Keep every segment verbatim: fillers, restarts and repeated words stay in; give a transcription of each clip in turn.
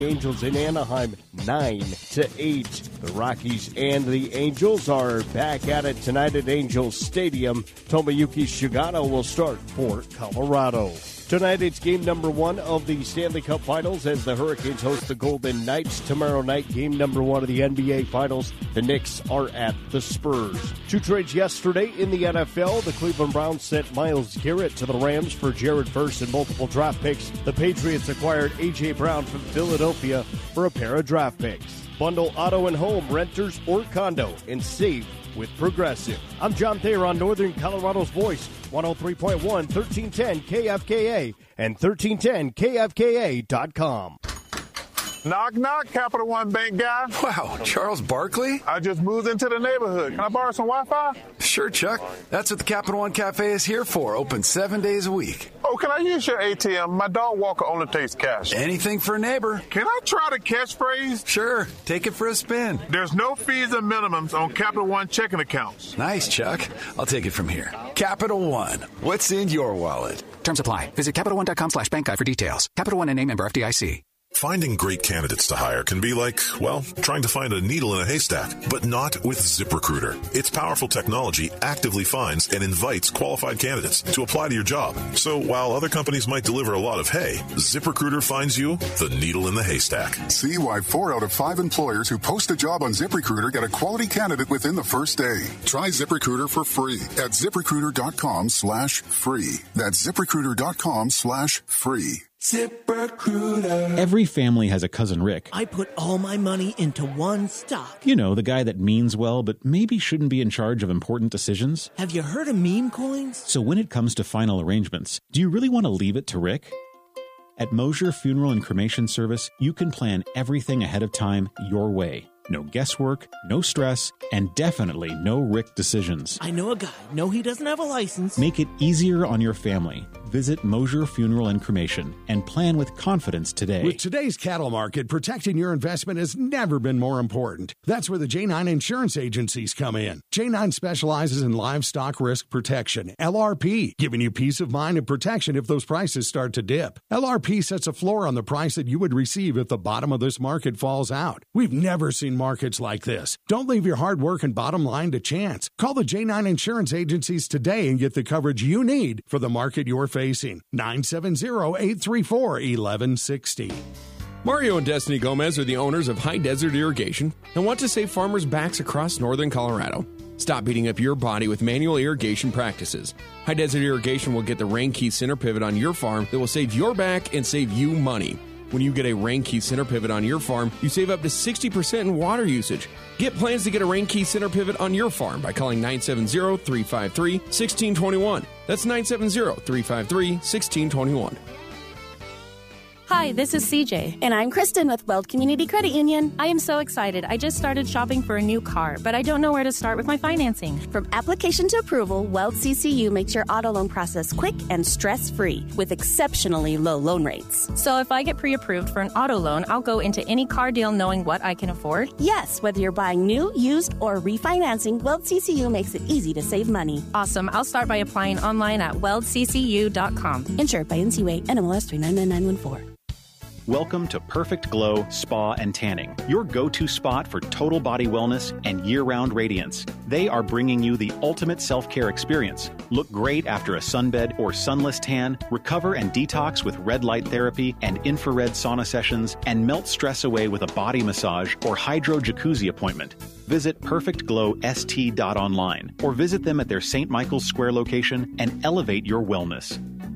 Angels in Anaheim, nine to eight. The Rockies and the Angels are back at it tonight at Angels Stadium. Tomoyuki Shigano will start for Colorado. Tonight it's game number one of the Stanley Cup Finals as the Hurricanes host the Golden Knights. Tomorrow night, game number one of the N B A Finals. The Knicks are at the Spurs. Two trades yesterday in the N F L. The Cleveland Browns sent Myles Garrett to the Rams for Jared Verse and multiple draft picks. The Patriots acquired A J. Brown from Philadelphia for a pair of draft picks. Bundle auto and home, renters or condo, and save with Progressive. I'm John Thayer on Northern Colorado's Voice, one oh three point one, thirteen ten K F K A and thirteen ten K F K A dot com. Knock, knock, Capital One Bank guy. Wow, Charles Barkley? I just moved into the neighborhood. Can I borrow some Wi-Fi? Sure, Chuck. That's what the Capital One Cafe is here for. Open seven days a week. Oh, can I use your A T M? My dog walker only takes cash. Anything for a neighbor. Can I try the catchphrase? Sure. Take it for a spin. There's no fees and minimums on Capital One checking accounts. Nice, Chuck. I'll take it from here. Capital One. What's in your wallet? Terms apply. Visit Capital One dot com slash bank guide for details. Capital One and name member F D I C. Finding great candidates to hire can be like, well, trying to find a needle in a haystack, but not with ZipRecruiter. Its powerful technology actively finds and invites qualified candidates to apply to your job. So while other companies might deliver a lot of hay, ZipRecruiter finds you the needle in the haystack. See why four out of five employers who post a job on ZipRecruiter get a quality candidate within the first day. Try ZipRecruiter for free at ZipRecruiter.com slash free. That's ZipRecruiter.com slash free. ZipRecruiter. Every family has a cousin Rick. I put all my money into one stock. You know, the guy that means well, but maybe shouldn't be in charge of important decisions. Have you heard of meme coins? So when it comes to final arrangements, do you really want to leave it to Rick? At Mosier Funeral and Cremation Service, you can plan everything ahead of time your way. No guesswork, no stress, and definitely no Rick decisions. I know a guy. No, he doesn't have a license. Make it easier on your family. Visit Mosier Funeral and Cremation and plan with confidence today. With today's cattle market, protecting your investment has never been more important. That's where the J nine insurance agencies come in. J nine specializes in livestock risk protection, L R P, giving you peace of mind and protection if those prices start to dip. L R P sets a floor on the price that you would receive if the bottom of this market falls out. We've never seen markets like this. Don't leave your hard work and bottom line to chance. Call the J nine insurance agencies today and get the coverage you need for the market you're facing. nine seven zero, eight three four, one one six zero. Mario and Destiny Gomez are the owners of High Desert Irrigation and want to save farmers' backs across northern Colorado. Stop beating up your body with manual irrigation practices. High Desert Irrigation will get the Rain Key center pivot on your farm that will save your back and save you money. When you get a Rain Key center pivot on your farm, you save up to sixty percent in water usage. Get plans to get a Rain Key center pivot on your farm by calling nine seven zero, three five three, one six two one. That's nine seven zero, three five three, one six two one. Hi, this is C J. And I'm Kristen with Weld Community Credit Union. I am so excited. I just started shopping for a new car, but I don't know where to start with my financing. From application to approval, Weld C C U makes your auto loan process quick and stress-free with exceptionally low loan rates. So if I get pre-approved for an auto loan, I'll go into any car deal knowing what I can afford? Yes, whether you're buying new, used, or refinancing, Weld C C U makes it easy to save money. Awesome. I'll start by applying online at weld c c u dot com. Insured by N C U A, N M L S three nine nine nine one four. Welcome to Perfect Glow Spa and Tanning, your go-to spot for total body wellness and year-round radiance. They are bringing you the ultimate self-care experience. Look great after a sunbed or sunless tan, recover and detox with red light therapy and infrared sauna sessions, and melt stress away with a body massage or hydro jacuzzi appointment. Visit perfect glow s t dot online or visit them at their Saint Michael's Square location and elevate your wellness.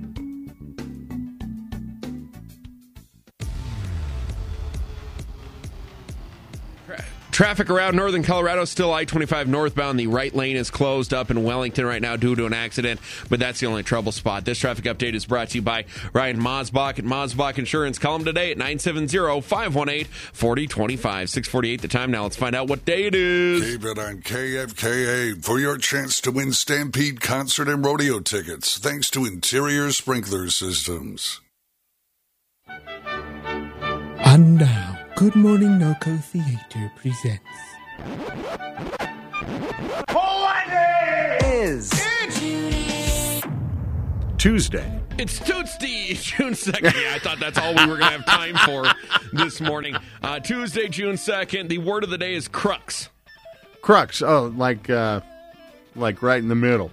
Traffic around northern Colorado, still I twenty-five northbound. The right lane is closed up in Wellington right now due to an accident, but that's the only trouble spot. This traffic update is brought to you by Ryan Mosbach at Mosbach Insurance. Call him today at nine seven zero, five one eight, four zero two five. six forty-eight the time now. Let's find out what day it is. Keep it on K F K A for your chance to win Stampede concert and rodeo tickets, thanks to Interior Sprinkler Systems. And now, Good Morning Noco Theater presents... What is... Tuesday, It's Tuesday, June second. Yeah, I thought that's all we were going to have time for this morning. Uh, Tuesday, June second. The word of the day is crux. Crux. Oh, like uh, like right in the middle.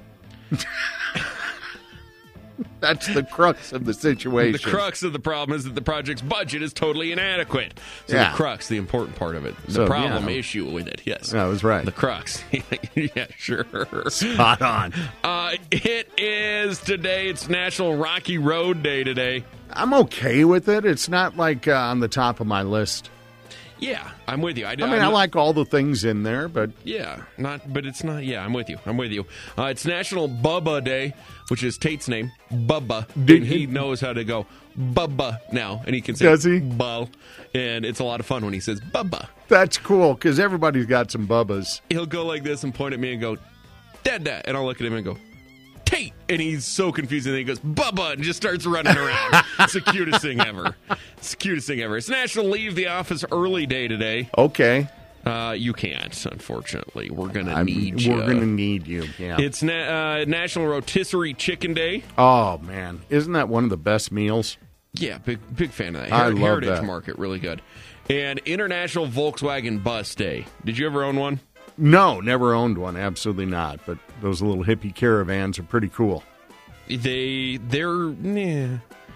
That's the crux of the situation. The crux of the problem is that the project's budget is totally inadequate. So Yeah. the crux, the important part of it. The So, problem yeah. issue with it, yes. That was right. The crux. Yeah, sure. Spot on. Uh, it is today. It's National Rocky Road Day today. I'm okay with it. It's not like uh, on the top of my list. Yeah, I'm with you. I, I mean, I like all the things in there, but Yeah, not, but it's not. Yeah, I'm with you. I'm with you. Uh, it's National Bubba Day, which is Tate's name, Bubba. Did and he he- knows how to go Bubba now, and he can say Does he? Bull, and it's a lot of fun when he says Bubba. that's cool because everybody's got some bubbas. He'll go like this and point at me and go, Dada, and I'll look at him and go, Tate, and he's so confused, and then he goes Bubba and just starts running around. It's the cutest thing ever. It's the cutest thing ever. It's National Leave the Office Early Day today. Okay. Uh, you can't, unfortunately. We're gonna I'm- need you. We're going to need you. Yeah. It's na- uh, National Rotisserie Chicken Day. Oh, man. Isn't that one of the best meals? Yeah, big big fan of that. I Her- love Heritage that. Market, really good. And International Volkswagen Bus Day. Did you ever own one? No, never owned one. Absolutely not. But those little hippie caravans are pretty cool. They they're yeah.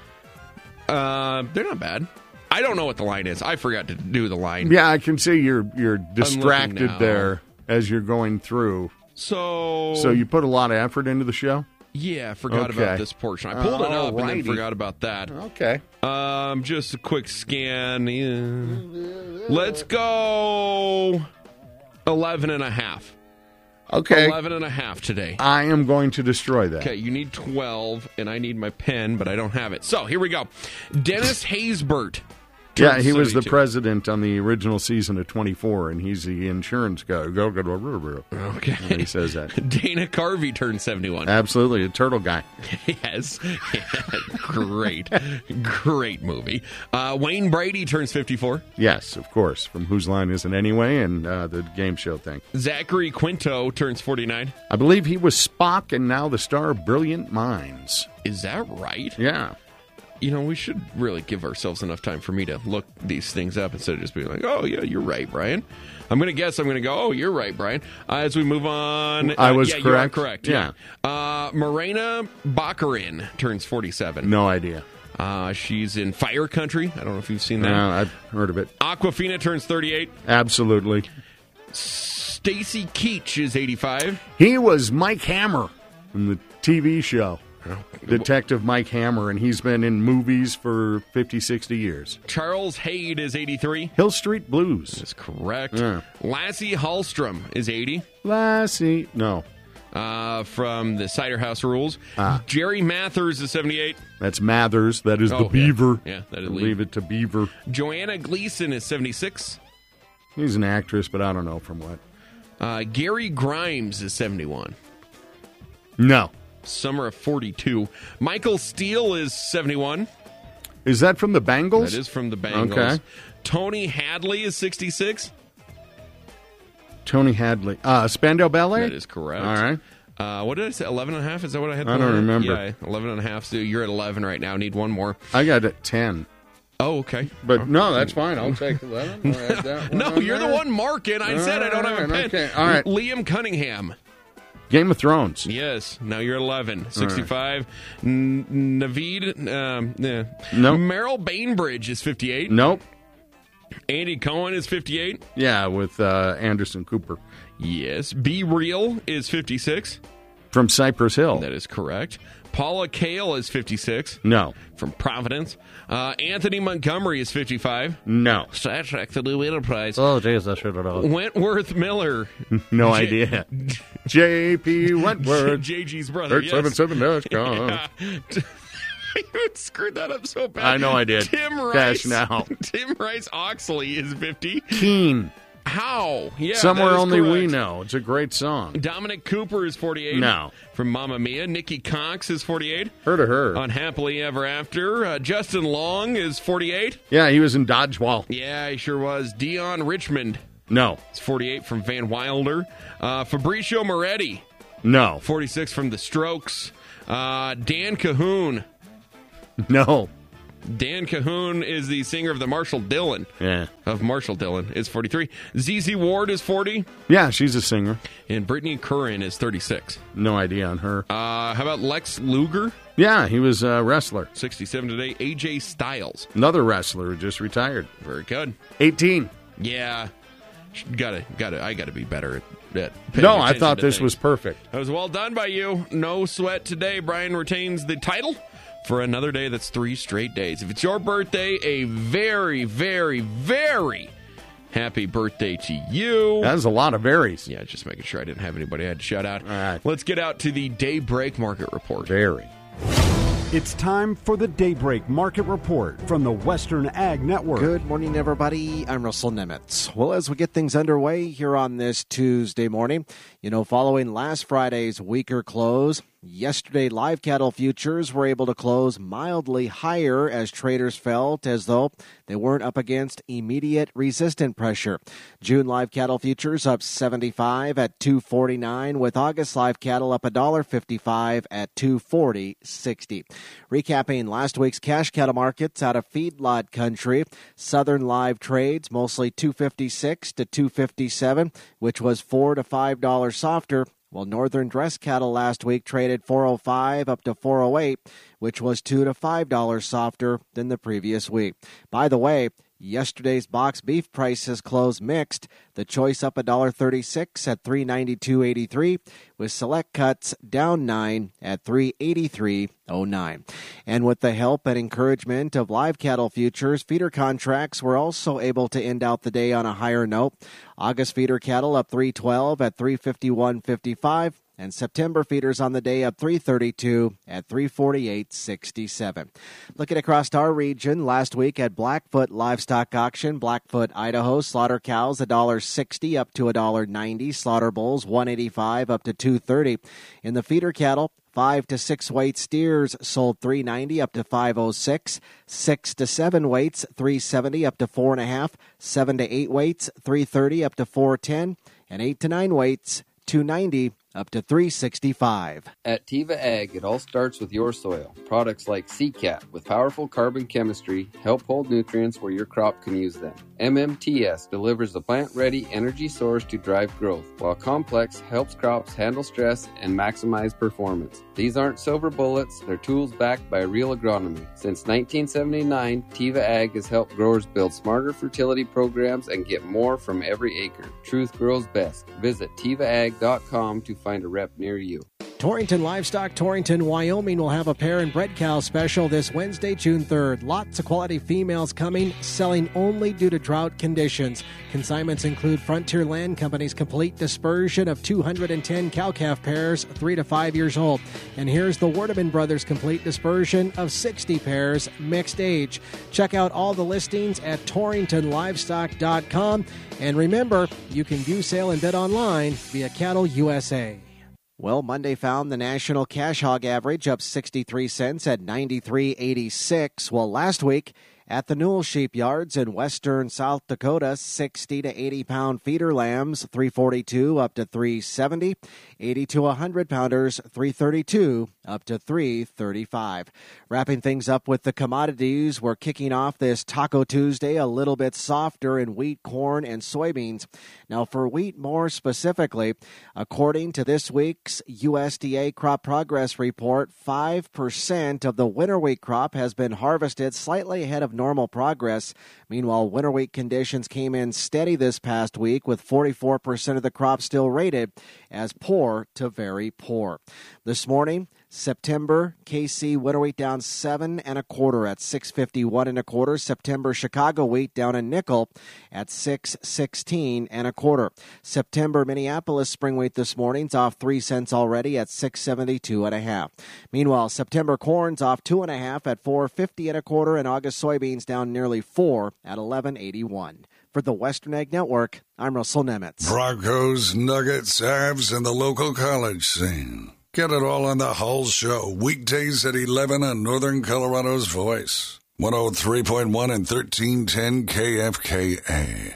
Uh, they're not bad. I don't know what the line is. I forgot to do the line. Yeah, I can see you're you're looking distracted now. there as you're going through. So So you put a lot of effort into the show? yeah, I forgot Okay. about this portion. I pulled it up and then Alrighty. forgot about that. Okay. Um, just a quick scan. Yeah. Let's go eleven and a half. Okay. eleven and a half today. I am going to destroy that. Okay, you need twelve, and I need my pen, but I don't have it. So, here we go. Dennis Haysbert. Yeah, turned he was the seventy-two. president on the original season of twenty-four, and he's the insurance guy. Go, go, go, go, go. Okay. When he says that. Dana Carvey turned seventy-one. Absolutely, a turtle guy. Yes. Great. Great movie. Uh, Wayne Brady turns fifty-four. Yes, of course, from Whose Line Is It Anyway and uh, the game show thing. Zachary Quinto turns forty-nine. I believe he was Spock and now the star of Brilliant Minds. Is that right? Yeah. You know, we should really give ourselves enough time for me to look these things up instead of just being like, oh, yeah, you're right, Brian. I'm going to guess I'm going to go, oh, you're right, Brian. Uh, as we move on. I uh, was yeah, you are correct? correct. Yeah. Yeah. Uh, Morena Baccarin turns forty-seven. No idea. Uh, she's in Fire Country. I don't know if you've seen that. Uh, I've heard of it. Aquafina turns thirty-eight. Absolutely. Stacy Keach is eighty-five. He was Mike Hammer from the T V show. Oh. Detective Mike Hammer, and he's been in movies for fifty, sixty years. Charles Hayde is eighty-three. Hill Street Blues. That's correct. Yeah. Lassie Hallstrom is eighty. Lassie. No. Uh, from the Cider House Rules. Ah. Jerry Mathers is seventy-eight. That's Mathers. That is Oh, the yeah. Beaver. Yeah, that is Leave it to Beaver. Joanna Gleason is seventy-six. He's an actress, but I don't know from what. Uh, Gary Grimes is seventy-one. No. Summer of forty-two. Michael Steele is seventy-one. Is that from the Bengals? That is from the Bengals. Okay. Tony Hadley is sixty-six. Tony Hadley. Uh, Spandau Ballet? That is correct. All right. Uh, what did I say? eleven and a half? Is that what I had? I don't remember. Yeah, eleven and a half. So you're at eleven right now. Need one more. I got it at ten. Oh, okay. But no, that's fine. I'll take eleven. I'll add that one No, on you're the there. one marking. I said I don't have a All pen. right, okay. All right. Liam Cunningham. Game of Thrones. Yes. Now you're eleven. sixty-five. N- Naveed. Um, yeah. Nope. Merrill Bainbridge is fifty-eight. Nope. Andy Cohen is fifty-eight. Yeah, with uh, Anderson Cooper. Yes. Be Real is fifty-six. From Cypress Hill. That is correct. Paula Kale is fifty-six. No. From Providence. Uh, Anthony Montgomery is fifty-five. No. Star Trek: The New Enterprise. Oh, jeez, I should have known. Wentworth Miller. No J- idea. J P Wentworth. J G's brother. eight seven seven dash com. Yeah. I screwed that up so bad. I know I did. Tim Rice. Cash now. Tim Rice Oxley is fifty. Keen. How? Yeah, Somewhere that is Only We correct. Know. It's a great song. Dominic Cooper is forty-eight. No. From Mamma Mia. Nikki Cox is forty-eight. Heard of her. On Happily Ever After. Uh, Justin Long is forty-eight. Yeah, he was in Dodgeball. Yeah, he sure was. Dion Richmond. No. It's forty-eight from Van Wilder. Uh, Fabricio Moretti. No. forty-six from The Strokes. Uh, Dan Cahoon. No. Dan Cahoon is the singer of the Marshall Dillon. Yeah. Of Marshall Dillon is forty-three. Z Z Ward is forty. Yeah, she's a singer. And Brittany Curran is thirty-six. No idea on her. Uh, how about Lex Luger? Yeah, he was a wrestler. sixty-seven today. A J Styles. Another wrestler who just retired. Very good. eighteen. Yeah. Gotta, gotta, I gotta be better at, at paying No, I attention thought to this things. was perfect. That was well done by you. No sweat today. Brian retains the title for another day that's three straight days. If it's your birthday, a very, very, very happy birthday to you. That's a lot of berries. Yeah, just making sure I didn't have anybody I had to shout out. All right. Let's get out to the Daybreak Market Report. Very. It's time for the Daybreak Market Report from the Western Ag Network. Good morning, everybody. I'm Russell Nemitz. Well, as we get things underway here on this Tuesday morning, you know, following last Friday's weaker close, yesterday live cattle futures were able to close mildly higher as traders felt as though they weren't up against immediate resistant pressure. June live cattle futures up seventy-five at two forty-nine, with August live cattle up one dollar fifty-five at two forty sixty. Recapping last week's cash cattle markets out of feedlot country, southern live trades mostly two fifty-six to two fifty-seven, which was four to five dollars softer. While northern dress cattle last week traded four oh five up to four oh eight, which was two to five dollars softer than the previous week. By the way, yesterday's box beef prices closed mixed. The choice up one dollar thirty-six at three ninety-two eighty-three, with select cuts down nine at three eighty-three oh nine. And with the help and encouragement of live cattle futures, feeder contracts were also able to end out the day on a higher note. August feeder cattle up three twelve at three fifty-one fifty-five. And September feeders on the day up three thirty-two at three forty-eight sixty-seven. Looking across our region, last week at Blackfoot Livestock Auction, Blackfoot, Idaho, slaughter cows one dollar sixty up to one dollar ninety, slaughter bulls one eighty-five up to two thirty. In the feeder cattle, Five to six weight steers sold three ninety up to five oh six. Six to seven weights three seventy up to four and a half. Seven to eight weights three thirty up to four ten, and eight to nine weights two ninety up to three sixty-five. At Teva Ag, it all starts with your soil. Products like C CAT with powerful carbon chemistry help hold nutrients where your crop can use them. M M T S delivers the plant-ready energy source to drive growth, while Complex helps crops handle stress and maximize performance. These aren't silver bullets, they're tools backed by real agronomy. Since nineteen seventy-nine, Teva Ag has helped growers build smarter fertility programs and get more from every acre. Truth grows best. Visit teva ag dot com to find a rep near you. Torrington Livestock, Torrington, Wyoming will have a pair and bred cow special this Wednesday, June third. Lots of quality females coming, selling only due to drought conditions. Consignments include Frontier Land Company's complete dispersion of two hundred ten cow-calf pairs, three to five years old. And here's the Werdeman Brothers complete dispersion of sixty pairs, mixed age. Check out all the listings at torrington livestock dot com. And remember, you can view, sale, and bid online via Cattle U S A. Well, Monday found the national cash hog average up sixty-three cents at ninety-three eighty-six. Well, last week at the Newell Sheep Yards in western South Dakota, sixty to eighty pound feeder lambs, three forty-two up to three seventy. eighty to one hundred pounders, three thirty-two up to three thirty-five. Wrapping things up with the commodities, we're kicking off this Taco Tuesday a little bit softer in wheat, corn, and soybeans. Now, for wheat more specifically, according to this week's U S D A Crop Progress Report, five percent of the winter wheat crop has been harvested slightly ahead of normal progress. Meanwhile, winter wheat conditions came in steady this past week, with forty-four percent of the crop still rated as poor to very poor. This morning, September K C winter wheat down seven and a quarter at six fifty-one and a quarter. September Chicago wheat down a nickel at six sixteen and a quarter. September Minneapolis spring wheat this morning's off three cents already at six seventy-two and a half. Meanwhile, September corn's off two and a half at four fifty and a quarter, and August soybeans down nearly four at eleven eighty-one. For the Western Ag Network, I'm Russell Nemitz. Broncos, Nuggets, Avs, and the local college scene. Get it all on the Hull Show, weekdays at eleven on Northern Colorado's Voice. one oh three point one and thirteen ten K F K A.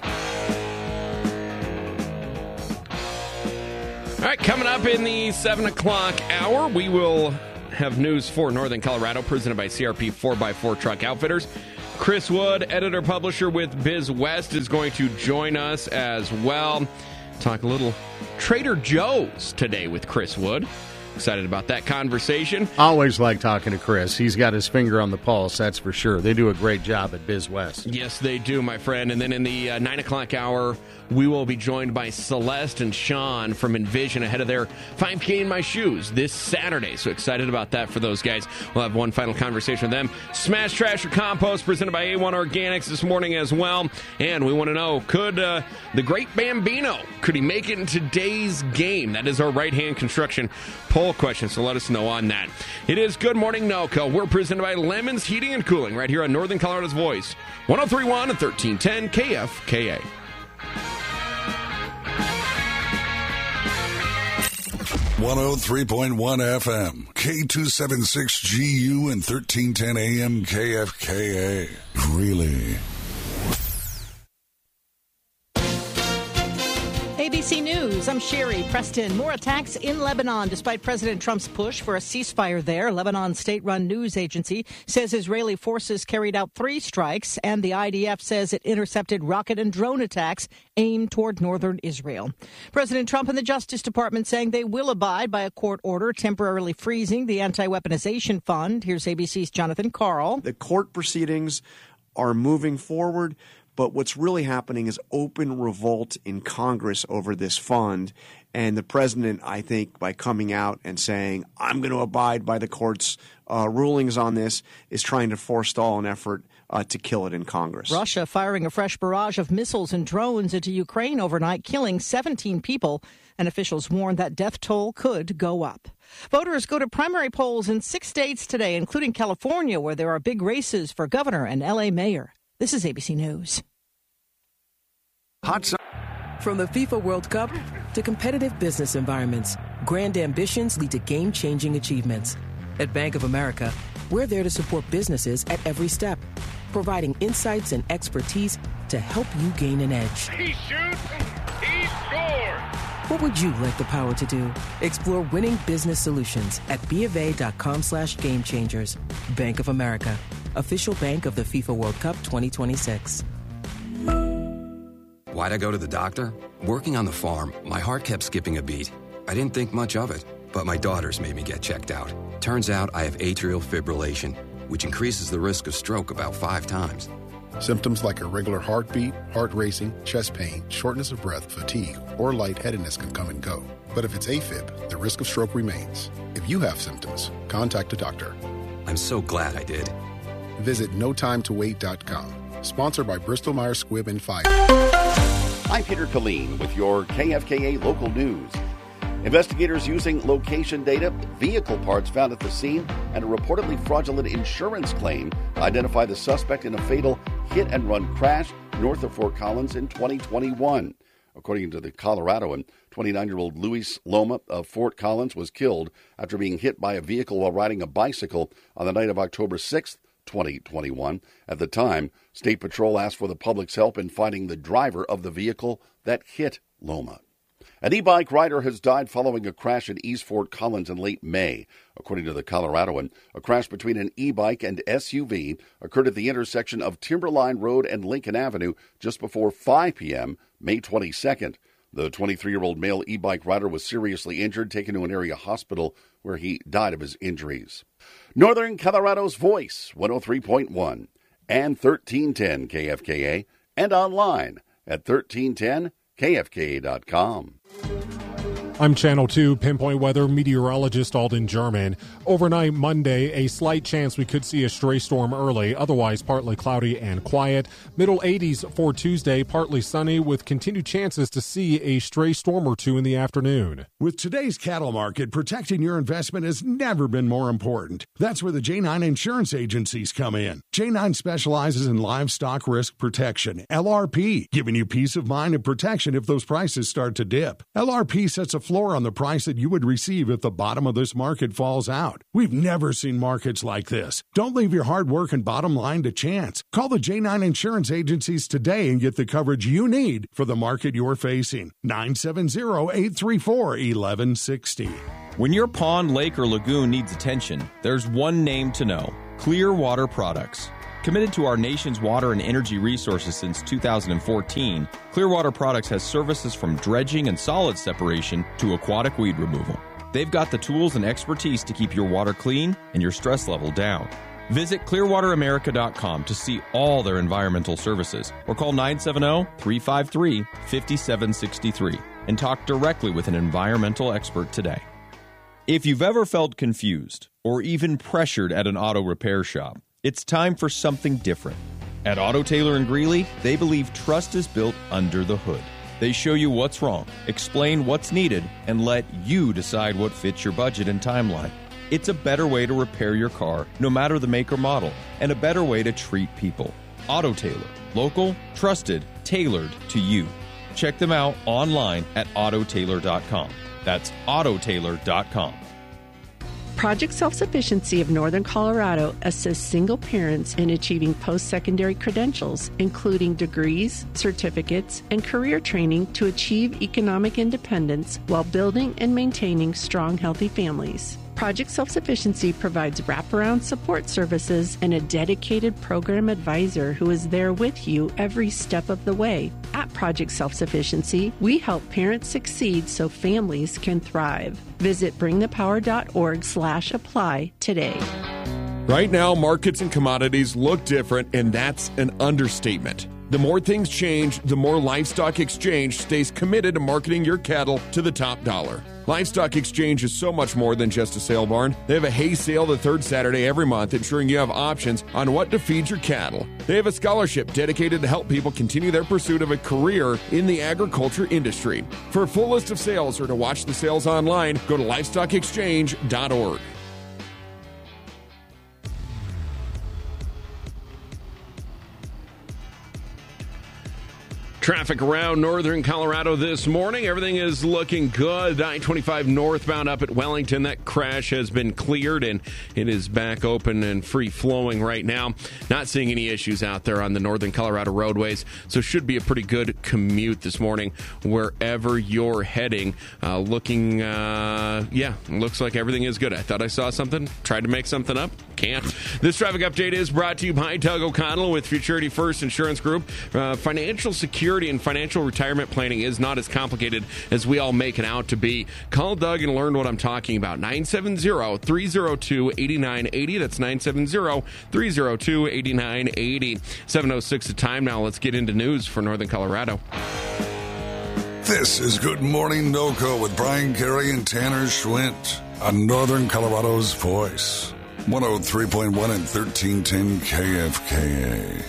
All right, coming up in the seven o'clock hour, we will have news for Northern Colorado, presented by C R P four by four Truck Outfitters. Chris Wood, editor-publisher with Biz West, is going to join us as well. Talk a little Trader Joe's today with Chris Wood. Excited about that conversation. Always like talking to Chris. He's got his finger on the pulse, that's for sure. They do a great job at Biz West. Yes, they do, my friend. And then in the uh, nine o'clock hour, we will be joined by Celeste and Sean from Envision ahead of their five K in My Shoes this Saturday. So excited about that for those guys. We'll have one final conversation with them. Smash Trash or Compost presented by A one Organics this morning as well. And we want to know, could uh, the great Bambino, could he make it in today's game? That is our right-hand construction poll question, so let us know on that. It is Good Morning NoCo. We're presented by Lemons Heating and Cooling right here on Northern Colorado's Voice. one oh three point one and thirteen ten K F K A. one oh three point one F M, K two seventy-six G U and thirteen ten A M K F K A. Really? A B C News, I'm Sherry Preston. More attacks in Lebanon despite President Trump's push for a ceasefire there. Lebanon's state-run news agency says Israeli forces carried out three strikes, and the I D F says it intercepted rocket and drone attacks aimed toward northern Israel. President Trump and the Justice Department saying they will abide by a court order temporarily freezing the anti-weaponization fund. Here's A B C's Jonathan Carl. The court proceedings are moving forward, but what's really happening is open revolt in Congress over this fund. And the president, I think, by coming out and saying, I'm going to abide by the court's uh, rulings on this, is trying to forestall an effort uh, to kill it in Congress. Russia firing a fresh barrage of missiles and drones into Ukraine overnight, killing seventeen people. And officials warn that death toll could go up. Voters go to primary polls in six states today, including California, where there are big races for governor and L A mayor. This is A B C News. Hot so- From the FIFA World Cup to competitive business environments, grand ambitions lead to game-changing achievements. At Bank of America, we're there to support businesses at every step, providing insights and expertise to help you gain an edge. He shoots, he scores! What would you like the power to do? Explore winning business solutions at BofA.com slash game changers. Bank of America, official bank of the FIFA World Cup twenty twenty-six. Why'd I go to the doctor? Working on the farm, my heart kept skipping a beat. I didn't think much of it, but my daughters made me get checked out. Turns out I have atrial fibrillation, which increases the risk of stroke about five times. Symptoms like irregular heartbeat, heart racing, chest pain, shortness of breath, fatigue, or lightheadedness can come and go. But if it's AFib, the risk of stroke remains. If you have symptoms, contact a doctor. I'm so glad I did. Visit no time to wait dot com. Sponsored by Bristol Myers Squibb and Pfizer. I'm Peter Killeen with your K F K A local news. Investigators using location data, vehicle parts found at the scene, and a reportedly fraudulent insurance claim identify the suspect in a fatal hit-and-run crash north of Fort Collins in twenty twenty-one. According to the Coloradoan, twenty-nine-year-old Luis Loma of Fort Collins was killed after being hit by a vehicle while riding a bicycle on the night of October sixth, twenty twenty-one. At the time, State Patrol asked for the public's help in finding the driver of the vehicle that hit Loma. An e-bike rider has died following a crash at East Fort Collins in late May. According to the Coloradoan, a crash between an e-bike and S U V occurred at the intersection of Timberline Road and Lincoln Avenue just before five p.m., May twenty-second. The twenty-three-year-old male e-bike rider was seriously injured, taken to an area hospital where he died of his injuries. Northern Colorado's Voice, one oh three point one and thirteen ten K F K A, and online at thirteen ten K F K A dot com. I'm Channel two Pinpoint Weather meteorologist Alden German. Overnight Monday, a slight chance we could see a stray storm early, otherwise partly cloudy and quiet. Middle eighties for Tuesday, partly sunny with continued chances to see a stray storm or two in the afternoon. With today's cattle market, protecting your investment has never been more important. That's where the J nine insurance agencies come in. J nine specializes in livestock risk protection, L R P, giving you peace of mind and protection if those prices start to dip. L R P sets a floor on the price that you would receive if the bottom of this market falls out. We've never seen markets like this. Don't leave your hard work and bottom line to chance. Call the J nine insurance agencies today and get the coverage you need for the market you're facing. nine seven zero, eight three four, one one six zero. When your pond, lake, or lagoon needs attention, there's one name to know: Clearwater Products. Committed to our nation's water and energy resources since two thousand fourteen, Clearwater Products has services from dredging and solid separation to aquatic weed removal. They've got the tools and expertise to keep your water clean and your stress level down. Visit clearwater america dot com to see all their environmental services, or call nine seven zero, three five three, five seven six three and talk directly with an environmental expert today. If you've ever felt confused or even pressured at an auto repair shop, it's time for something different. At Auto Tailor in Greeley, they believe trust is built under the hood. They show you what's wrong, explain what's needed, and let you decide what fits your budget and timeline. It's a better way to repair your car, no matter the make or model, and a better way to treat people. Auto Tailor. Local, trusted, tailored to you. Check them out online at auto tailor dot com. That's auto tailor dot com. Project Self-Sufficiency of Northern Colorado assists single parents in achieving post-secondary credentials, including degrees, certificates, and career training to achieve economic independence while building and maintaining strong, healthy families. Project Self-Sufficiency provides wraparound support services and a dedicated program advisor who is there with you every step of the way. At Project Self-Sufficiency, we help parents succeed so families can thrive. Visit bring the power dot org slash apply today. Right now, markets and commodities look different, and that's an understatement. The more things change, the more Livestock Exchange stays committed to marketing your cattle to the top dollar. Livestock Exchange is so much more than just a sale barn. They have a hay sale the third Saturday every month, ensuring you have options on what to feed your cattle. They have a scholarship dedicated to help people continue their pursuit of a career in the agriculture industry. For a full list of sales or to watch the sales online, go to livestock exchange dot org. Traffic around northern Colorado this morning. Everything is looking good. I twenty-five northbound up at Wellington. That crash has been cleared, and it is back open and free-flowing right now. Not seeing any issues out there on the northern Colorado roadways, so should be a pretty good commute this morning wherever you're heading. Uh, looking, uh, yeah, looks like everything is good. I thought I saw something. Tried to make something up. Can't. This traffic update is brought to you by Doug O'Connell with Futurity First Insurance Group. Uh, financial security and financial retirement planning is not as complicated as we all make it out to be. Call Doug and learn what I'm talking about. nine seven zero, three zero two, eight nine eight zero. That's nine seven zero, three zero two, eight nine eight zero. seven oh six the time now. Let's get into news for Northern Colorado. This is Good Morning NOCO with Brian Carey and Tanner Schwint on Northern Colorado's Voice. one oh three point one and thirteen ten K F K A.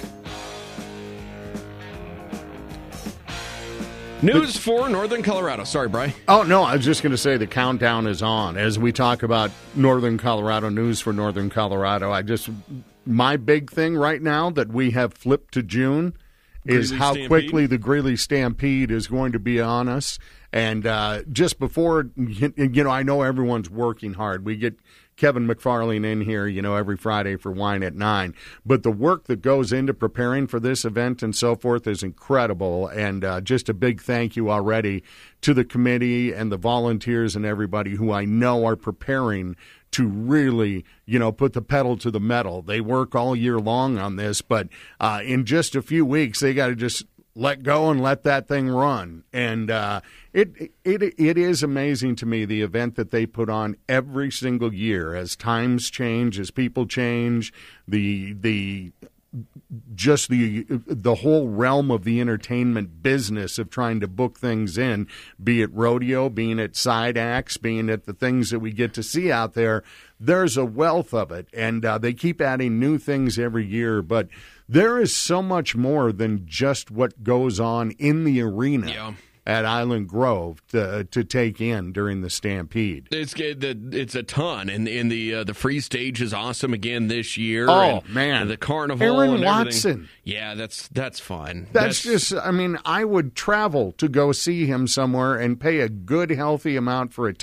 News for Northern Colorado. Sorry, Brian. Oh, no, I was just going to say the countdown is on. As we talk about Northern Colorado, news for Northern Colorado, I just, my big thing right now that we have flipped to June is Greeley how Stampede. quickly the Greeley Stampede is going to be on us. And uh, just before, you know, I know everyone's working hard. We get Kevin McFarlane in here, you know, every Friday for Wine at nine. But the work that goes into preparing for this event and so forth is incredible. And uh, just a big thank you already to the committee and the volunteers and everybody who I know are preparing to really, you know, put the pedal to the metal. They work all year long on this, but uh, in just a few weeks, they got to just let go and let that thing run. And uh, it it it is amazing to me, the event that they put on every single year as times change, as people change, the the just the the whole realm of the entertainment business of trying to book things in, be it rodeo, being at side acts, being at the things that we get to see out there. There's a wealth of it, and uh, they keep adding new things every year, but there is so much more than just what goes on in the arena. Yeah. At Island Grove to, to take in during the Stampede. It's it's a ton, and in the uh, the free stage is awesome again this year. Oh and, man, and the carnival, Aaron and Watson. Yeah, that's that's fun. That's, that's just. I mean, I would travel to go see him somewhere and pay a good, healthy amount for a ticket.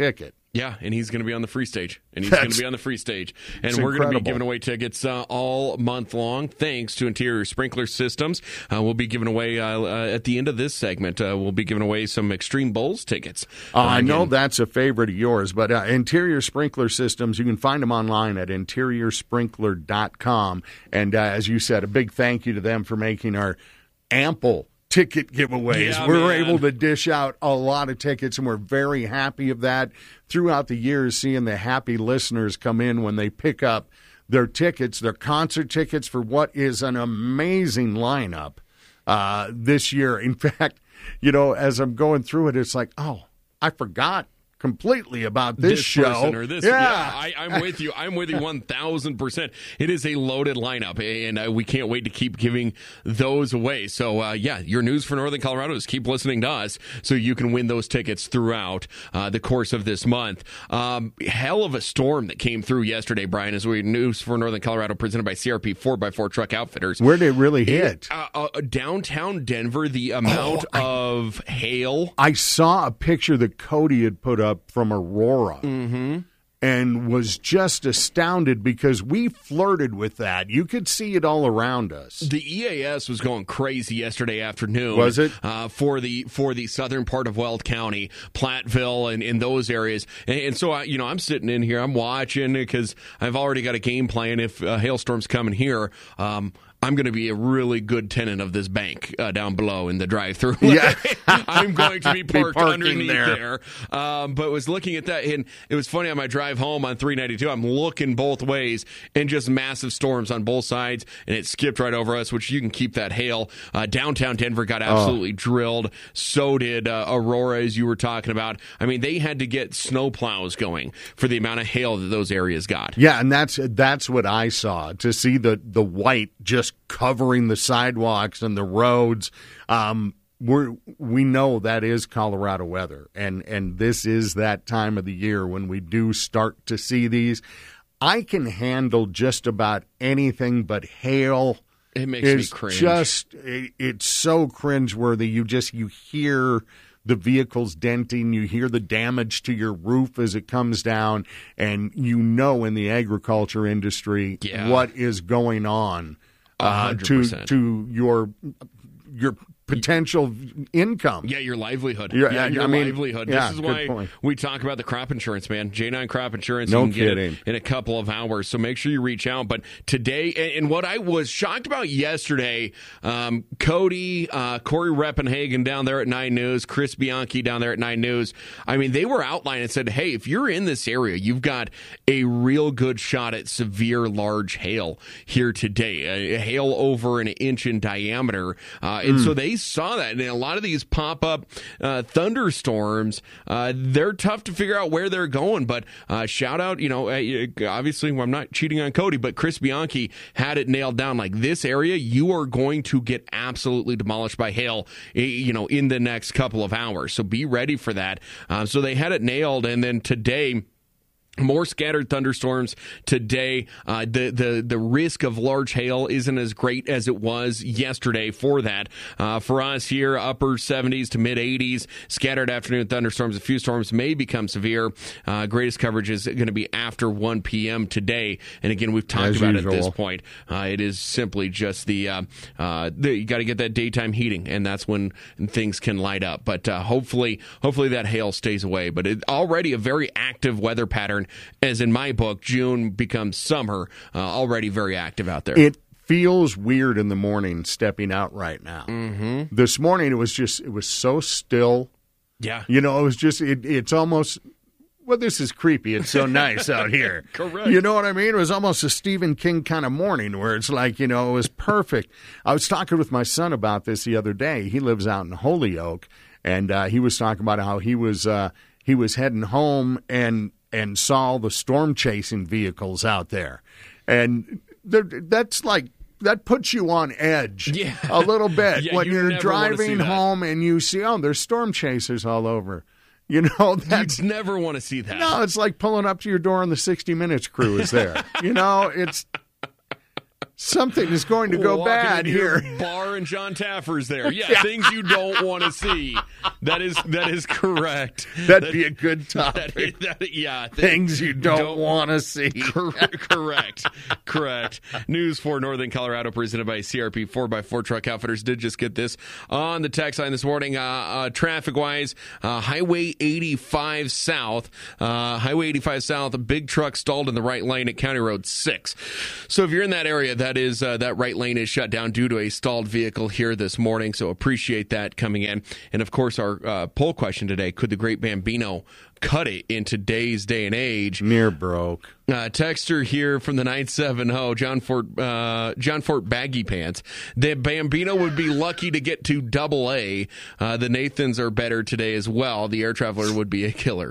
Yeah, and he's going to be on the free stage. And he's That's- going to be on the free stage. And it's we're going to be incredible. giving away tickets uh, all month long, thanks to Interior Sprinkler Systems. Uh, we'll be giving away, uh, uh, at the end of this segment, uh, we'll be giving away some Extreme Bowls tickets. Uh, I know again, that's a favorite of yours, but uh, Interior Sprinkler Systems, you can find them online at interior sprinkler dot com. And uh, as you said, a big thank you to them for making our ample ticket giveaways. Yeah, we're man. able to dish out a lot of tickets, and we're very happy of that. Throughout the years, seeing the happy listeners come in when they pick up their tickets, their concert tickets for what is an amazing lineup uh, this year. In fact, you know, as I'm going through it, it's like, oh, I forgot completely about this, this show. person or this, yeah, yeah I, I'm with you. I'm with you one thousand percent. It is a loaded lineup, and uh, we can't wait to keep giving those away. So, uh, yeah, your news for Northern Colorado is keep listening to us so you can win those tickets throughout uh, the course of this month. Um, hell of a storm that came through yesterday, Brian, as we news for Northern Colorado presented by C R P four by four Truck Outfitters. Where did it really hit? It, uh, uh, downtown Denver, the amount Oh, I- of hail. I saw a picture that Cody had put up from Aurora. Mm-hmm. And was just astounded because we flirted with that. You could see it all around us. The E A S was going crazy yesterday afternoon. Was it? Uh, for the for the southern part of Weld County, Platteville, and in those areas. And, and so, I, you know, I'm sitting in here, I'm watching because I've already got a game plan. If uh, hailstorm's coming here, um, I'm going to be a really good tenant of this bank uh, down below in the drive-through. Yeah. I'm going to be Be parked parking underneath there. there. Um, but was looking at that, and it was funny on my drive home on three ninety-two. I'm looking both ways, and just massive storms on both sides, and it skipped right over us, which you can keep that hail. Uh, downtown Denver got absolutely oh. drilled. So did uh, Aurora, as you were talking about. I mean, they had to get snow plows going for the amount of hail that those areas got. Yeah, and that's that's what I saw. To see the, the white just covering the sidewalks and the roads. Um, we're, we know that is Colorado weather, and, and this is that time of the year when we do start to see these. I can handle just about anything but hail. It makes it's me cringe. Just, it, it's so cringeworthy. You just, you hear the vehicles denting, you hear the damage to your roof as it comes down, and you know in the agriculture industry yeah. what is going on uh, to to your your potential income. Yeah, your livelihood. Yeah, yeah your I mean, livelihood. Yeah, this is good why point. we talk about the crop insurance, man. J nine Crop Insurance. No you can get kidding. it in a couple of hours. So make sure you reach out. But today, and what I was shocked about yesterday, um, Cody, uh, Corey Reppenhagen down there at nine News, Chris Bianchi down there at nine News. I mean, they were outlined and said, hey, if you're in this area, you've got a real good shot at severe large hail here today. A hail over an inch in diameter. Uh, and mm. so they saw that. And a lot of these pop-up uh, thunderstorms, uh, they're tough to figure out where they're going. But uh, shout out, you know, uh, obviously I'm not cheating on Cody, but Chris Bianchi had it nailed down. Like, this area, you are going to get absolutely demolished by hail, you know, in the next couple of hours. So be ready for that. Uh, so they had it nailed. And then today, more scattered thunderstorms today. Uh, the, the, the risk of large hail isn't as great as it was yesterday for that. Uh, for us here, upper seventies to mid eighties, scattered afternoon thunderstorms. A few storms may become severe. Uh, greatest coverage is going to be after one p.m. today. And again, we've talked As about usual. it at this point. Uh, it is simply just the, uh, uh, the you got to get that daytime heating, and that's when things can light up. But uh, hopefully, hopefully that hail stays away. But it, already a very active weather pattern. As in my book, June becomes summer, uh, already very active out there. It feels weird in the morning stepping out right now. Mm-hmm. This morning, it was just, it was so still. Yeah. You know, it was just, it, it's almost, well, this is creepy. It's so nice out here. Correct. You know what I mean? It was almost a Stephen King kind of morning where it's like, you know, it was perfect. I was talking with my son about this the other day. He lives out in Holyoke, and uh, he was talking about how he was, uh, he was heading home and, and saw the storm chasing vehicles out there. And that's like, that puts you on edge yeah. a little bit yeah, when you you're never driving home and you see, oh, there's storm chasers all over. You know, that's You'd never want to see that. No, it's like pulling up to your door and the sixty minutes crew is there. You know, it's Something is going to go Walking bad into your here. Bar and John Taffer's there. Yeah, Yeah. things you don't want to see. That is that is correct. That'd That- be a good topic. that- that- yeah, th- Things you don't, want to see. Cor- correct. Correct. News for Northern Colorado presented by C R P four by four Truck Outfitters. Did just get this on the text line this morning. Uh, uh, traffic-wise, uh, Highway eighty-five South. Uh, Highway eighty-five South, a big truck stalled in the right lane at County Road six. So if you're in that area, that is uh, that right lane is shut down due to a stalled vehicle here this morning. So appreciate that coming in. And, of course, our uh, poll question today, could the Great Bambino cut it in today's day and age? Near broke. Uh, texter here from the nine seven zero, John Fort, uh, John Fort Baggy Pants. The Bambino would be lucky to get to double A. Uh, the Nathans are better today as well. The Air Traveler would be a killer.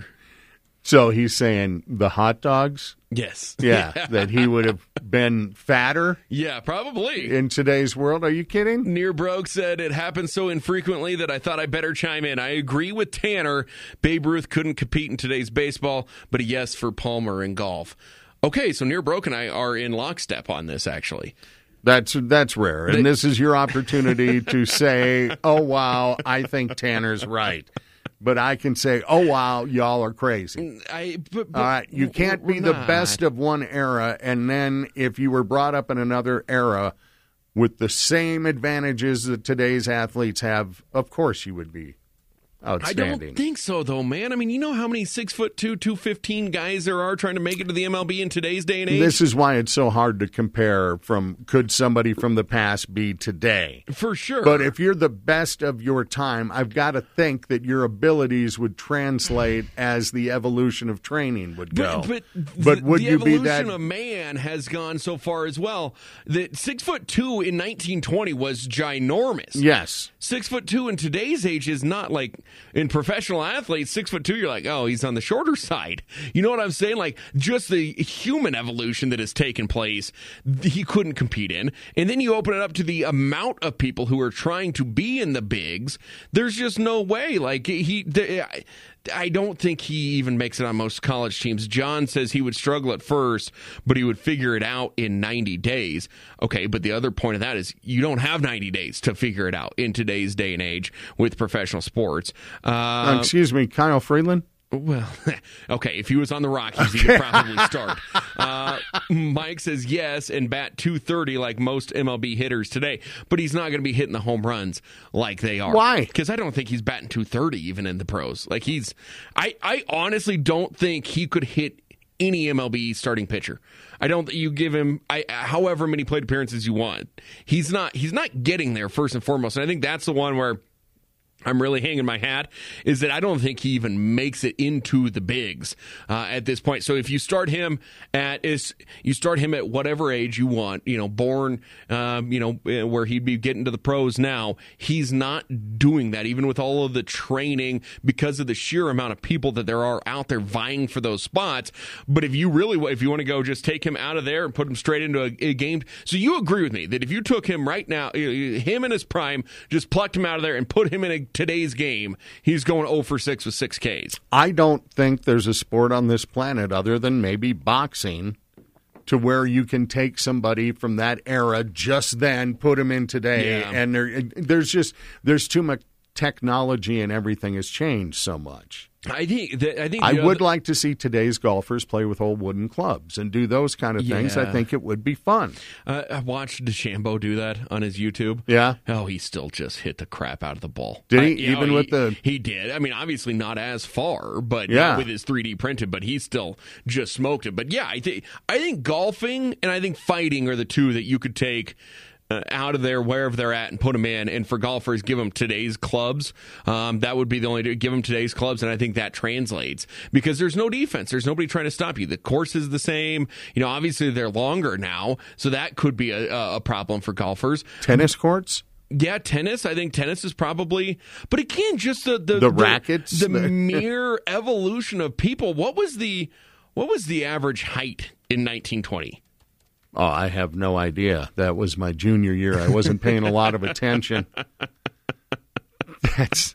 So he's saying the hot dogs? Yes. Yeah, that he would have been fatter Yeah, probably. in today's world. Are you kidding? Near Broke said it happens so infrequently that I thought I better chime in. I agree with Tanner. Babe Ruth couldn't compete in today's baseball, but a yes for Palmer in golf. Okay, so Near Broke and I are in lockstep on this, actually. That's that's rare. And this is your opportunity to say, oh, wow, I think Tanner's right. But I can say, oh, wow, y'all are crazy. I, but, but All right, you can't be the not. best of one era, and then if you were brought up in another era with the same advantages that today's athletes have, of course you would be outstanding. I don't think so, though, man. I mean, you know how many six foot two, two fifteen guys there are trying to make it to the M L B in today's day and age? This is why it's so hard to compare from could somebody from the past be today. For sure. But if you're the best of your time, I've got to think that your abilities would translate as the evolution of training would go. But, but, But the, would the you be evolution that? of man has gone so far as well that six foot two in nineteen twenty was ginormous. Yes. Six foot two in today's age is not like in professional athletes. Six foot two, you're like, oh, he's on the shorter side. You know what I'm saying? Like just the human evolution that has taken place, he couldn't compete in. And then you open it up to the amount of people who are trying to be in the bigs. There's just no way. Like he, I, I don't think he even makes it on most college teams. John says he would struggle at first, but he would figure it out in ninety days. Okay, but the other point of that is you don't have ninety days to figure it out in today's day and age with professional sports. Uh, Uh, excuse me, Kyle Freeland? Well, okay, if he was on the Rockies, he could probably start. Uh, Mike says yes and bat two thirty like most M L B hitters today, but he's not going to be hitting the home runs like they are. Why? Because I don't think he's batting two thirty even in the pros. Like he's, I, I honestly don't think he could hit any M L B starting pitcher. I don't. You give him, I, however many plate appearances you want. He's not. He's not getting there first and foremost, and I think that's the one where I'm really hanging my hat, is that I don't think he even makes it into the bigs uh, at this point. So if you start him at is you start him at whatever age you want, you know, born, um, you know, where he'd be getting to the pros now, he's not doing that, even with all of the training, because of the sheer amount of people that there are out there vying for those spots. But if you really, if you want to go, just take him out of there and put him straight into a, a game. So you agree with me that if you took him right now, him in his prime, just plucked him out of there and put him in a today's game, he's going oh for six with six Ks. I don't think there's a sport on this planet other than maybe boxing to where you can take somebody from that era just then, put him in today, Yeah. and there, there's just there's too much technology and everything has changed so much. I think that, I think I the would other- like to see today's golfers play with old wooden clubs and do those kind of things. I Yeah. think it would be fun. Uh, I watched DeChambeau do that on his YouTube. Yeah. Oh, he still just hit the crap out of the ball. Did he? I- you know, Even with he- the- He did. I mean, obviously not as far, but Yeah. not with his three D printed, but he still just smoked it. But yeah, I think I think golfing and I think fighting are the two that you could take Uh, out of there, wherever they're at, and put them in. And for golfers, give them today's clubs. Um, that would be the only to give them today's clubs, and I think that translates because there's no defense. There's nobody trying to stop you. The course is the same. You know, obviously they're longer now, so that could be a, a problem for golfers. Tennis courts? Yeah, tennis. I think tennis is probably, but again, just the the, The rackets? the mere evolution of people. What was the what was the average height in nineteen twenty? Oh, I have no idea. That was my junior year. I wasn't paying a lot of attention. That's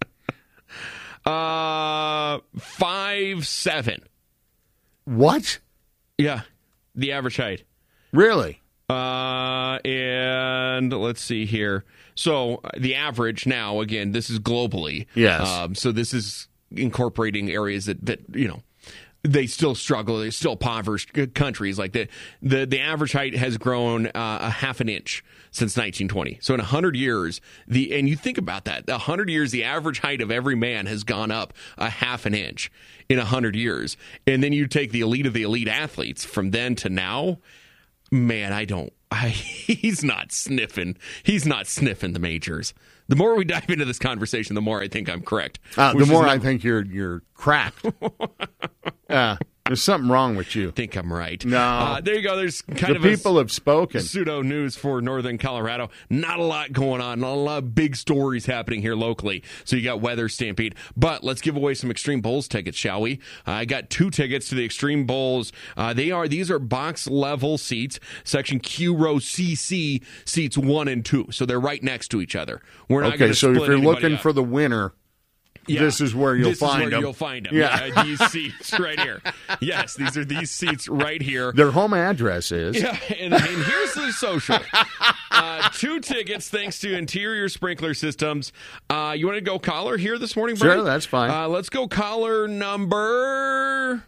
uh five seven. What? Yeah, the average height. Really? Uh, and let's see here. So the average now, again, this is globally. Yes. Um, so this is incorporating areas that, that, you know, they still struggle. They're still impoverished countries. Like the, the, the average height has grown uh, a half an inch since nineteen twenty. So in one hundred years, the and you think about that, one hundred years, the average height of every man has gone up a half an inch in one hundred years. And then you take the elite of the elite athletes from then to now, man, I don't, I, he's not sniffing. He's not sniffing the majors. The more we dive into this conversation, the more I think I'm correct. Uh, the more I think you're you're cracked. uh, there's something wrong with you. I think I'm right. No. Uh, there you go. There's kind the of people a have spoken. Pseudo news for Northern Colorado. Not a lot going on. Not a lot of big stories happening here locally. So you got weather stampede. But let's give away some Extreme Bowls tickets, shall we? Uh, I got two tickets to the Extreme Bowls. Uh, they are these are box level seats, section Q row C C seats one and two. So they're right next to each other. We're not okay. So if you're looking up. for the winner. Yeah, this is where you'll this find is where them. You'll find them. Yeah, yeah these seats right here. Yes, these are these seats right here. Their home address is. Yeah, and, and here's the social. Uh, two tickets thanks to Interior Sprinkler Systems. Uh, you want to go caller here this morning, Brian? Sure, that's fine. Uh, let's go caller number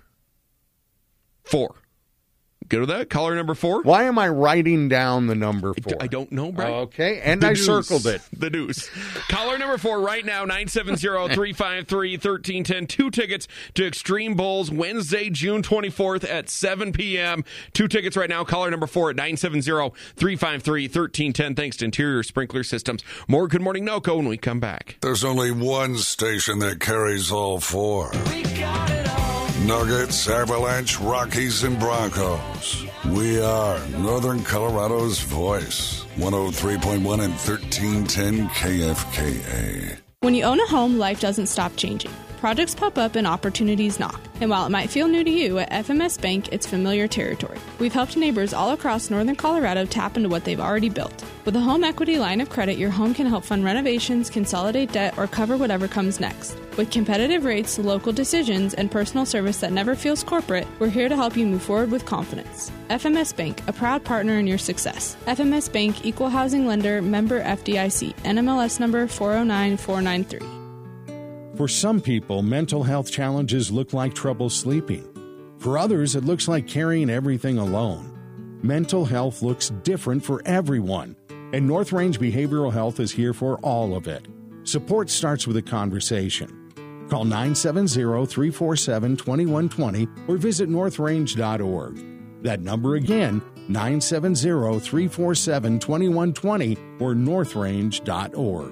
four. Go to that. Caller number four. Why am I writing down the number four? I don't know, Brian. Okay, and the I deuce. circled it. The deuce. Caller number four right now, nine seven zero, three five three, one three one zero. Two tickets to Extreme Bowls Wednesday, June twenty-fourth at seven p.m. Two tickets right now. Caller number four at nine seven zero, three five three, one three one zero. Thanks to Interior Sprinkler Systems. More Good Morning NoCo when we come back. There's only one station that carries all four. We got it all. Nuggets, Avalanche, Rockies, and Broncos. We are Northern Colorado's voice. one oh three point one and thirteen ten K F K A. When you own a home, life doesn't stop changing. Projects pop up and opportunities knock. And while it might feel new to you, at F M S Bank, it's familiar territory. We've helped neighbors all across Northern Colorado tap into what they've already built. With a home equity line of credit, your home can help fund renovations, consolidate debt, or cover whatever comes next. With competitive rates, local decisions, and personal service that never feels corporate, we're here to help you move forward with confidence. F M S Bank, a proud partner in your success. F M S Bank, Equal Housing Lender, member F D I C, N M L S number four oh nine four nine three. For some people, mental health challenges look like trouble sleeping. For others, it looks like carrying everything alone. Mental health looks different for everyone, and North Range Behavioral Health is here for all of it. Support starts with a conversation. Call nine seven zero, three four seven, two one two zero or visit north range dot org. That number again, nine seven zero, three four seven, two one two zero or north range dot org.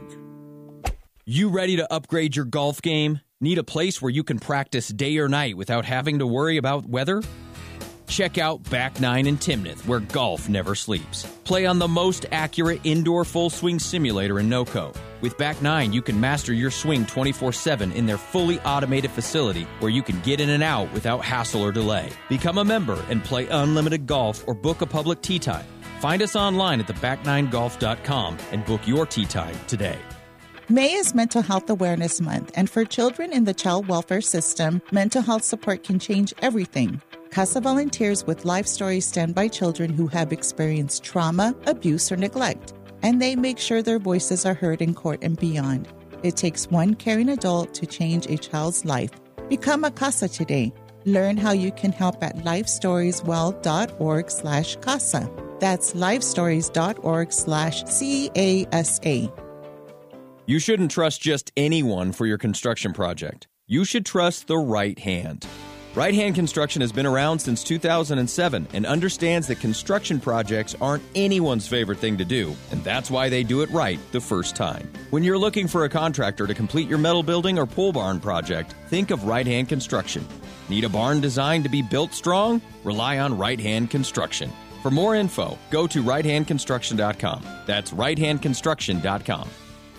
You ready to upgrade your golf game? Need a place where you can practice day or night without having to worry about weather? Check out Back Nine in Timnath, where golf never sleeps. Play on the most accurate indoor full swing simulator in NoCo. With Back Nine, you can master your swing twenty-four seven in their fully automated facility where you can get in and out without hassle or delay. Become a member and play unlimited golf or book a public tee time. Find us online at the back nine golf dot com and book your tee time today. May is Mental Health Awareness Month, and for children in the child welfare system, mental health support can change everything. CASA volunteers with life stories stand by children who have experienced trauma, abuse, or neglect, and they make sure their voices are heard in court and beyond. It takes one caring adult to change a child's life. Become a CASA today. Learn how you can help at lifestorieswell.org slash CASA. That's lifestories.org slash C A S A. You shouldn't trust just anyone for your construction project. You should trust the right hand. Right Hand Construction has been around since two thousand seven and understands that construction projects aren't anyone's favorite thing to do, and that's why they do it right the first time. When you're looking for a contractor to complete your metal building or pole barn project, think of Right Hand Construction. Need a barn designed to be built strong? Rely on Right Hand Construction. For more info, go to right hand construction dot com. That's right hand construction dot com.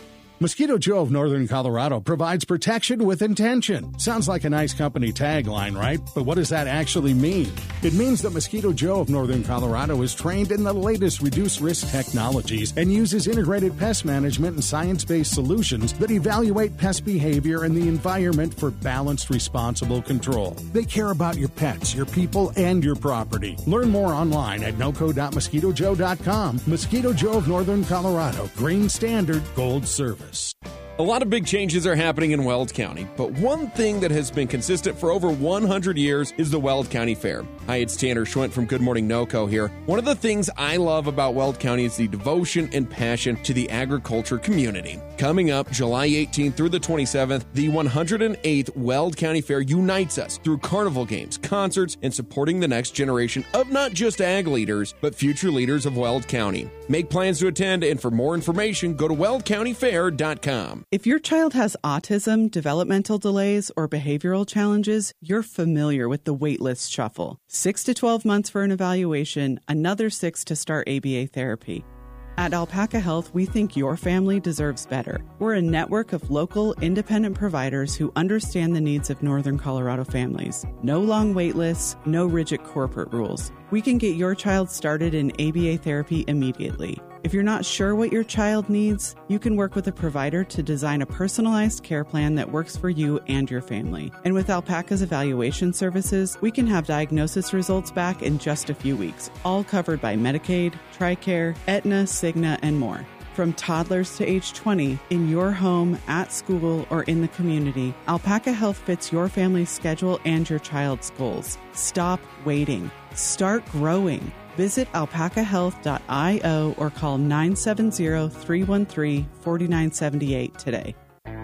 Mosquito Joe of Northern Colorado provides protection with intention. Sounds like a nice company tagline, right? But what does that actually mean? It means that Mosquito Joe of Northern Colorado is trained in the latest reduced risk technologies and uses integrated pest management and science-based solutions that evaluate pest behavior and the environment for balanced, responsible control. They care about your pets, your people, and your property. Learn more online at noco dot mosquito joe dot com. Mosquito Joe of Northern Colorado. Green Standard Gold Service. A lot of big changes are happening in Weld County, but one thing that has been consistent for over one hundred years is the Weld County Fair. Hi, it's Tanner Schwint from Good Morning NoCo here. One of the things I love about Weld County is the devotion and passion to the agriculture community. Coming up July eighteenth through the twenty-seventh, the one hundred eighth Weld County Fair unites us through carnival games, concerts, and supporting the next generation of not just ag leaders, but future leaders of Weld County. Make plans to attend, and for more information, go to weld county fair dot com. If your child has autism, developmental delays, or behavioral challenges, you're familiar with the waitlist shuffle. Six to twelve months for an evaluation, another six to start A B A therapy. At Alpaca Health, we think your family deserves better. We're a network of local, independent providers who understand the needs of Northern Colorado families. No long wait lists, no rigid corporate rules. We can get your child started in A B A therapy immediately. If you're not sure what your child needs, you can work with a provider to design a personalized care plan that works for you and your family. And with Alpaca's evaluation services, we can have diagnosis results back in just a few weeks, all covered by Medicaid, TRICARE, Aetna, Cigna, and more. From toddlers to age twenty, in your home, at school, or in the community, Alpaca Health fits your family's schedule and your child's goals. Stop waiting. Start growing. Visit alpaca health dot io or call nine seven zero, three one three, four nine seven eight today.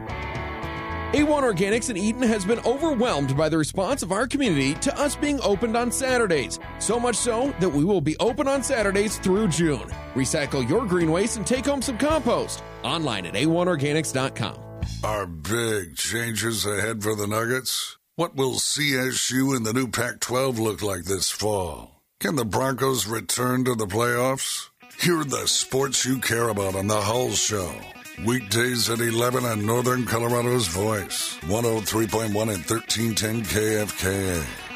A one Organics in Eden has been overwhelmed by the response of our community to us being opened on Saturdays. So much so that we will be open on Saturdays through June. Recycle your green waste and take home some compost. Online at a one organics dot com. Are big changes ahead for the Nuggets? What will C S U in the new Pac twelve look like this fall? Can the Broncos return to the playoffs? Hear the sports you care about on The Hull Show. Weekdays at eleven on Northern Colorado's Voice. one oh three point one and thirteen ten K F K A.